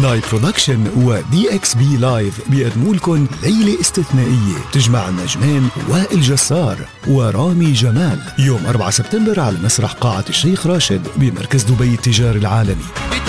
لايف برودكشن ودي اكس بي لايف بيقدموا لكم ليلة استثنائية تجمع النجمين وائل جسار ورامي جمال يوم 4 سبتمبر على مسرح قاعة الشيخ راشد بمركز دبي التجاري العالمي.